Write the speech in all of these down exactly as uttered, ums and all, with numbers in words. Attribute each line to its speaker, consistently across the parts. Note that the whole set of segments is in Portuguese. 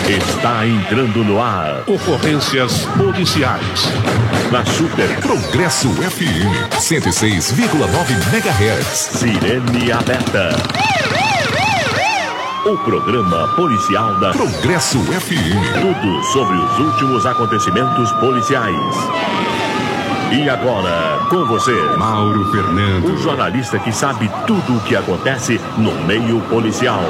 Speaker 1: Está entrando no ar. Ocorrências policiais. Na Super
Speaker 2: Progresso F M cento e seis vírgula nove megahertz.
Speaker 1: Sirene aberta. O programa policial da
Speaker 2: Progresso F M.
Speaker 1: Tudo sobre os últimos acontecimentos policiais. E agora, com você,
Speaker 2: Mauro Fernando,
Speaker 1: o jornalista que sabe tudo o que acontece no meio policial.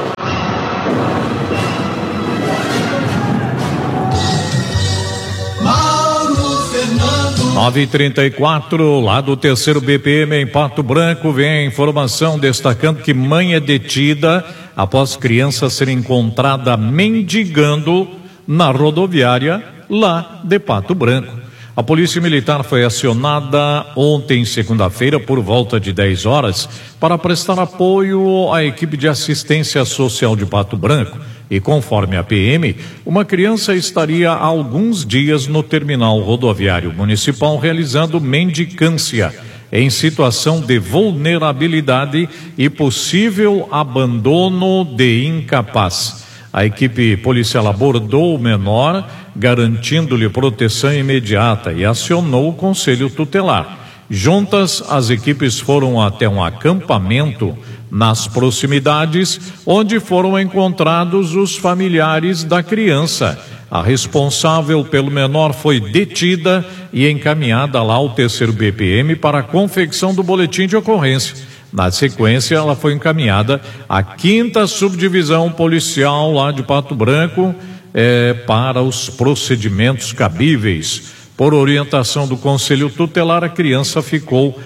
Speaker 3: nove e trinta e quatro, lá do terceiro B P M em Pato Branco, vem a informação destacando que mãe é detida após criança ser encontrada mendigando na rodoviária lá de Pato Branco. A Polícia Militar foi acionada ontem, segunda-feira, por volta de dez horas, para prestar apoio à equipe de assistência social de Pato Branco. E conforme a P M, uma criança estaria há alguns dias no terminal rodoviário municipal realizando mendicância em situação de vulnerabilidade e possível abandono de incapaz. A equipe policial abordou o menor, garantindo-lhe proteção imediata, e acionou o Conselho Tutelar. Juntas, as equipes foram até um acampamento nas proximidades, onde foram encontrados os familiares da criança. A responsável pelo menor foi detida e encaminhada lá ao terceiro B P M para a confecção do boletim de ocorrência. Na sequência, ela foi encaminhada à quinta subdivisão policial lá de Pato Branco eh, para os procedimentos cabíveis. Por orientação do Conselho Tutelar, a criança ficou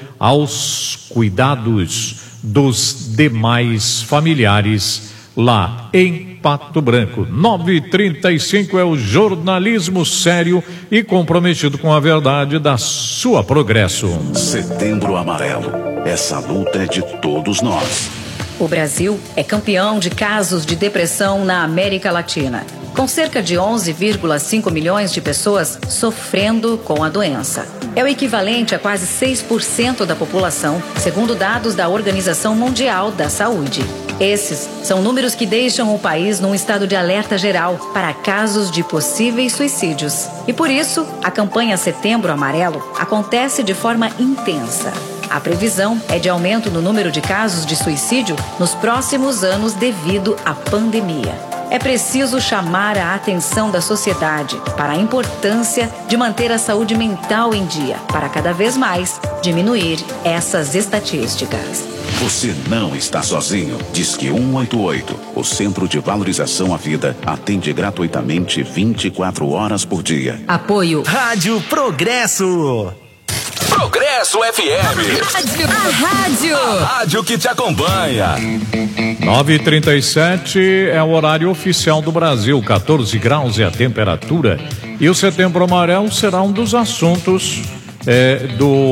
Speaker 3: aos cuidados dos demais familiares lá em Pato Branco. nove e trinta e cinco é o jornalismo sério e comprometido com a verdade da sua Progresso.
Speaker 4: Setembro Amarelo. Essa luta é de todos nós.
Speaker 5: O Brasil é campeão de casos de depressão na América Latina, com cerca de onze vírgula cinco milhões de pessoas sofrendo com a doença. É o equivalente a quase seis por cento da população, segundo dados da Organização Mundial da Saúde. Esses são números que deixam o país num estado de alerta geral para casos de possíveis suicídios. E por isso, a campanha Setembro Amarelo acontece de forma intensa. A previsão é de aumento no número de casos de suicídio nos próximos anos devido à pandemia. É preciso chamar a atenção da sociedade para a importância de manter a saúde mental em dia, para cada vez mais diminuir essas estatísticas.
Speaker 4: Você não está sozinho. Disque cento e oitenta e oito. O Centro de Valorização à Vida atende gratuitamente vinte e quatro horas por dia.
Speaker 5: Apoio
Speaker 6: Rádio Progresso. Progresso F M.
Speaker 5: Rádio. A rádio.
Speaker 6: A rádio que te acompanha.
Speaker 3: nove e trinta e sete é o horário oficial do Brasil, quatorze graus é a temperatura. E o Setembro Amarelo será um dos assuntos é,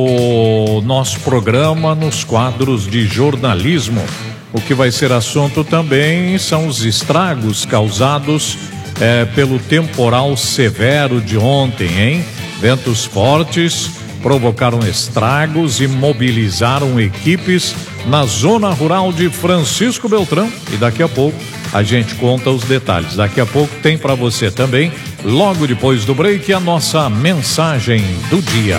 Speaker 3: do nosso programa nos quadros de jornalismo. O que vai ser assunto também são os estragos causados é, pelo temporal severo de ontem, hein? Ventos fortes provocaram estragos e mobilizaram equipes na zona rural de Francisco Beltrão. E daqui a pouco a gente conta os detalhes. Daqui a pouco tem para você também, logo depois do break, a nossa mensagem do dia.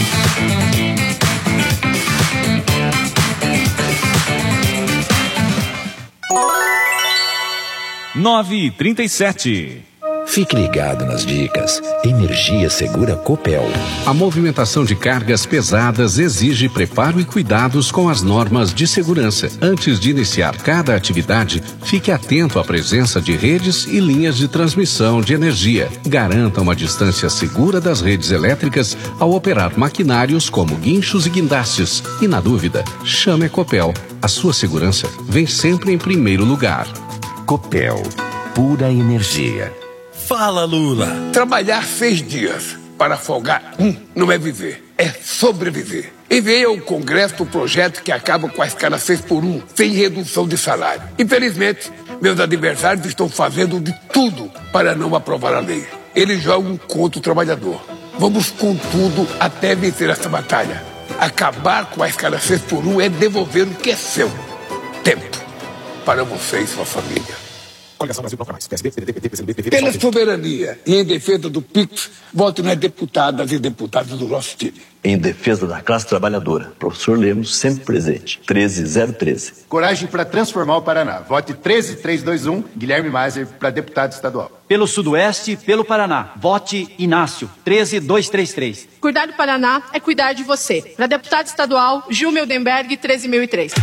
Speaker 6: nove e trinta e sete.
Speaker 7: Fique ligado nas dicas. Energia Segura Copel.
Speaker 8: A movimentação de cargas pesadas exige preparo e cuidados com as normas de segurança. Antes de iniciar cada atividade, fique atento à presença de redes e linhas de transmissão de energia. Garanta uma distância segura das redes elétricas ao operar maquinários como guinchos e guindastes. E na dúvida, chame a Copel. A sua segurança vem sempre em primeiro lugar.
Speaker 7: Copel. Pura energia.
Speaker 6: Fala, Lula.
Speaker 9: Trabalhar seis dias para folgar um não é viver, é sobreviver. Enviei ao Congresso o projeto que acaba com a escala seis por um, sem redução de salário. Infelizmente, meus adversários estão fazendo de tudo para não aprovar a lei. Eles jogam contra o trabalhador. Vamos com tudo até vencer essa batalha. Acabar com a escala seis por um é devolver o que é seu. Tempo para você e sua família.
Speaker 10: Coligação Brasil Planta Mais. P S D, P D T, P T, P C B, P V,
Speaker 9: Pela soberania e em defesa do Pix, vote nas deputadas e deputados do nosso time.
Speaker 11: Em defesa da classe trabalhadora, professor Lemos, sempre presente. treze zero treze.
Speaker 12: Coragem para transformar o Paraná. Vote treze três dois um, Guilherme Maiser, para deputado estadual.
Speaker 13: Pelo Sudoeste, pelo Paraná. Vote Inácio, treze dois três três.
Speaker 14: Cuidar do Paraná é cuidar de você. Para deputado estadual, Gil Mildenberg, treze mil e três.